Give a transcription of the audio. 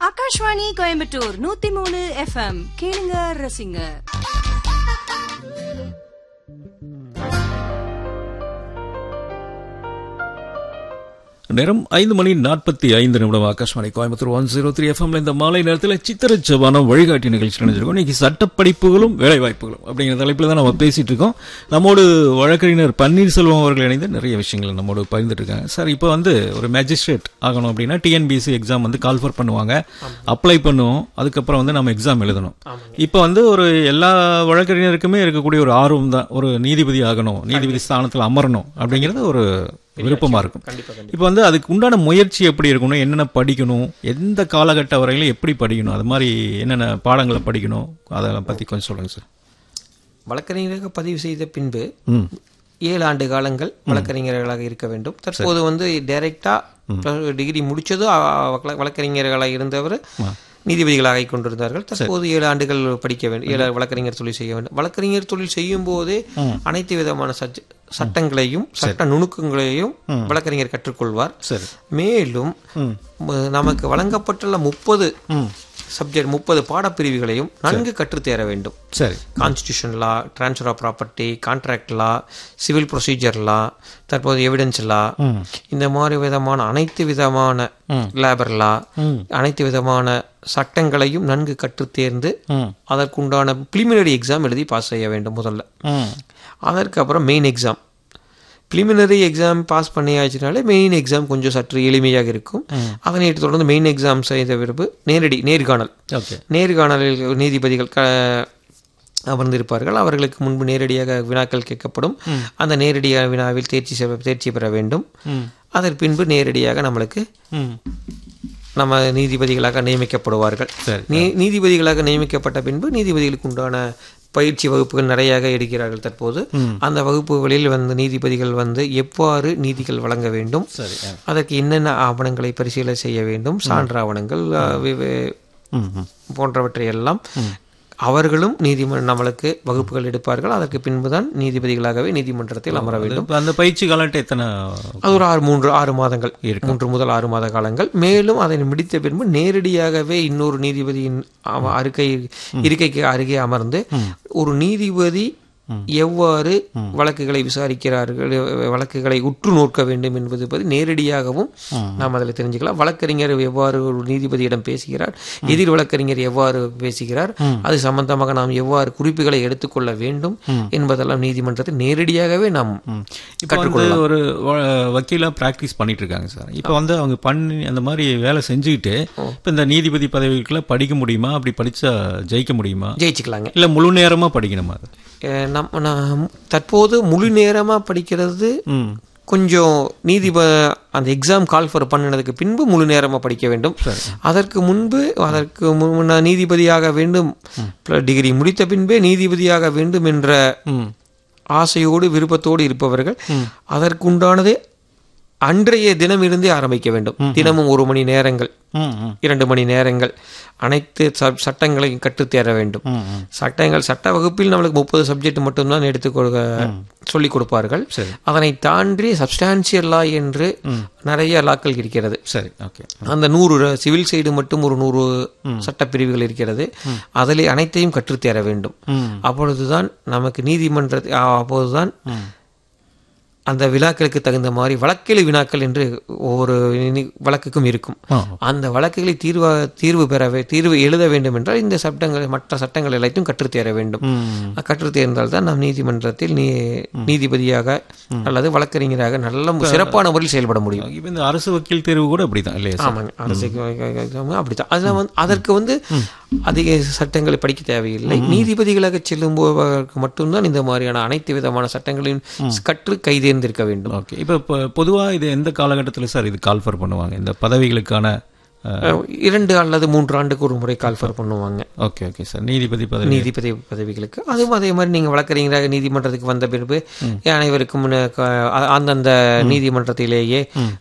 Akashvani Coimbatore 103 FM கேளுங்க ரசிங்க. நேரம் 5:45 ஆகாஷ்வாணி கோயம்புத்தூர் 103 எஃப்எம்ல இந்த மாலை நேரத்தில் சித்திரச்சவானம் வழிகாட்டி நிகழ்ச்சி நினைச்சிருக்கோம். இன்னைக்கு சட்டப்படிப்புகளும் வேலை வாய்ப்புகளும் அப்படிங்கிற தலைப்பில் தான் நம்ம பேசிட்டு இருக்கோம். நம்மோடு வழக்கறிஞர் பன்னீர்செல்வம் அவர்கள் இணைந்து நிறைய விஷயங்கள் நம்மோடு பகிர்ந்துட்டு இருக்காங்க. சார், இப்போ ஒரு மேஜிஸ்ட்ரேட் ஆகணும் அப்படின்னா டிஎன்பிஎஸ்சி எக்ஸாம் கால்ஃபர் பண்ணுவாங்க, அப்ளை பண்ணுவோம், அதுக்கப்புறம் நம்ம எக்ஸாம் எழுதணும். இப்போ ஒரு எல்லா வழக்கறிஞருக்குமே இருக்கக்கூடிய ஒரு ஆர்வம் தான் ஒரு நீதிபதி ஆகணும், நீதிபதி ஸ்தானத்தில் அமரணும் அப்படிங்கிறது ஒரு விருப்பமா இருக்கும். இப்ப அதுக்கு உண்டான முயற்சி எப்படி இருக்கணும், என்னென்ன படிக்கணும், எந்த காலகட்ட வரையிலும் எப்படி படிக்கணும், அது மாதிரி என்னென்ன பாடங்களை படிக்கணும், அதை பத்தி கொஞ்சம் சொல்லுங்க சார். வழக்கறிஞராக பதிவு செய்த பின்பு 7 ஆண்டு காலங்கள் வழக்கறிஞர்களாக இருக்க வேண்டும். தற்போது டைரக்டா டிகிரி முடிச்சதும் வழக்கறிஞர்களாக இருந்தவர் நீதிபதிகளாக கொண்டிருந்தார்கள். தற்போது 7 ஆண்டுகள் படிக்க வேண்டும், 7 வழக்கறிஞர் தொழில் செய்ய வேண்டும். வழக்கறிஞர் தொழில் செய்யும் போதே அனைத்து விதமான சட்டங்களையும் சட்ட நுணுக்கங்களையும் வழக்கறிஞர் கற்றுக்கொள்வார். மேலும் நமக்கு வழங்கப்பட்டுள்ள 30 சப்ஜெக்ட் 30 பாடப்பிரிவுகளையும் நன்கு கற்றுத்தேர வேண்டும். Constitution law, transfer of property, contract law, civil procedure லா, தற்போது எவிடன்ஸ் லா, இந்த மாதிரி விதமான அனைத்து விதமான லேபர் லா, அனைத்து விதமான சட்டங்களையும் நன்கு கற்றுத்தேர்ந்து அதற்குண்டான பிரிலிமினரி எக்ஸாம் எழுதி பாஸ் செய்ய வேண்டும் முதல்ல. அதற்கு அப்புறம் main exam. Preliminary exam pass பண்ணியாச்சுனாலே main exam கொஞ்சம் சற்று எளிமையாக இருக்கும். அதனை தொடர்ந்து மெயின் எக்ஸாம் செய்த பிறகு நேர்காணலில் நீதிபதிகள் அமர்ந்திருப்பார்கள். அவர்களுக்கு முன்பு நேரடியாக வினாக்கள் கேட்கப்படும். அந்த நேரடியாக வினாவில் தேர்ச்சி பெற வேண்டும். அதற்கு பின்பு நேரடியாக நம்ம நீதிபதிகளாக நியமிக்கப்படுவார்கள். நீதிபதிகளாக நியமிக்கப்பட்ட பின்பு நீதிபதிகளுக்கு உண்டான பயிற்சி வகுப்புகள் நிறைய எடுக்கிறார்கள். தற்போது அந்த வகுப்புகளில் நீதிபதிகள் எவ்வாறு நீதிகள் வழங்க வேண்டும், அதற்கு என்னென்ன ஆவணங்களை பரிசீலனை செய்ய வேண்டும், சான்று ஆவணங்கள் போன்றவற்றை எல்லாம் அவர்களும் நம்மளுக்கு வகுப்புகள் எடுப்பார்கள். அதற்கு பின்புதான் நீதிபதிகளாகவே நீதிமன்றத்தில் அமர வேண்டும். அந்த பயிற்சி காலம் எத்தனை? அது ஒரு 3 மாதங்கள், 3 முதல் 6 மாத காலங்கள். மேலும் அதை முடித்த பின்பு நேரடியாகவே இன்னொரு நீதிபதியின் இருக்கைக்கு அருகே அமர்ந்து ஒரு நீதிபதி எவ்வாறு வழக்குகளை விசாரிக்கிறார்கள், வழக்குகளை உற்று நோக்க வேண்டும் என்பது பற்றி நேரடியாகவும் நாம் அதில் தெரிஞ்சுக்கலாம். வழக்கறிஞர் எவ்வாறு ஒரு நீதிபதியிடம் பேசுகிறார், எதிர் வழக்கறிஞர் எவ்வாறு பேசுகிறார், அது சம்பந்தமாக நாம் எவ்வாறு குறிப்புகளை எடுத்துக்கொள்ள வேண்டும் என்பதெல்லாம் நீதிமன்றத்தில் நேரடியாகவே நாம் கற்றுக்கொள்ளலாம். ஒரு வக்கீலா பிராக்டிஸ் பண்ணிட்டு இருக்காங்க சார். இப்போ அவங்க பண்ணி அந்த மாதிரி வேலை செஞ்சுக்கிட்டு இப்போ இந்த நீதிபதி பதவிக்குள்ள படிக்க முடியுமா? அப்படி படிச்சா ஜெயிக்க முடியுமா? ஜெயிச்சுக்கலாங்க. இல்ல முழு நேரமா படிக்கணுமா? தற்போது முழு நேரமா படிக்கிறது கொஞ்சம் அந்த எக்ஸாம் கால்ஃபர் பண்ணினதுக்கு பின்பு முழு நேரமா படிக்க வேண்டும். அதற்கு முன்பு நீதிபதியாக வேண்டும், டிகிரி முடித்த பின்பே நீதிபதியாக வேண்டும் என்ற ஆசையோடு விருப்பத்தோடு இருப்பவர்கள் அதற்குண்டானதே அன்றைய தினமிருந்தே ஆரம்பிக்க வேண்டும். தினமும் 1 மணி நேரங்கள், 2 மணி நேரங்கள் அனைத்து சட்டங்களையும் கற்றுத்தேர வேண்டும். சட்ட வகுப்பில் நம்மளுக்கு 30 சப்ஜெக்ட் மட்டும்தான் சொல்லிக் கொடுப்பார்கள். அதனை தாண்டி சப்ஸ்டான்சியல் லா என்று நிறைய லாக்கள் இருக்கிறது. அந்த 100 சிவில் சைடு மட்டும் ஒரு 100 சட்டப்பிரிவுகள் இருக்கிறது. அதிலே அனைத்தையும் கற்றுத்தேர வேண்டும். அப்பொழுதுதான் நமக்கு அப்போதுதான் அந்த வினாக்களுக்கு தகுந்த மாதிரி வழக்கெழு வினாக்கள் என்று ஒவ்வொரு வழக்குக்கும் இருக்கும். அந்த வழக்குகளை தீர்வு எழுத வேண்டும் என்றால் இந்த மற்ற சட்டங்கள் எல்லாத்தையும் கற்றுத்தேர வேண்டும். கற்றுத்தேர்ந்தால் தான் நாம் நீதிமன்றத்தில் நீதிபதியாக அல்லது வழக்கறிஞராக நல்ல சிறப்பான முறையில் செயல்பட முடியும். இந்த அரசு வக்கீல் தேர்வு கூட அப்படிதான் இல்லையா? ஆமாங்க, அரசு அப்படித்தான். அதெல்லாம் அதற்கு அதிக சட்டங்களை படிக்க தேவையில்லை. நீதிபதிகளாக செல்லும் போவதற்கு மட்டும்தான் இந்த மாதிரியான அனைத்து விதமான சட்டங்களையும் கற்று கைதேர்ந்திருக்க வேண்டும். ஓகே, இப்போ பொதுவாக இது எந்த காலகட்டத்தில் சார் இது கால்ஃபர் பண்ணுவாங்க இந்த பதவிகளுக்கான? 2 அல்லது 3 ஆண்டுக்கு ஒரு முறை கால்ஃபர் பண்ணுவாங்க. Okay okay sir. நீதிபதி பதவிகளுக்கு அதுவும் அதே மாதிரி நீங்கள் வழக்கறிஞராக நீதிமன்றத்துக்கு வந்த பிறகு அனைவருக்கும் அந்தந்த நீதிமன்றத்திலேயே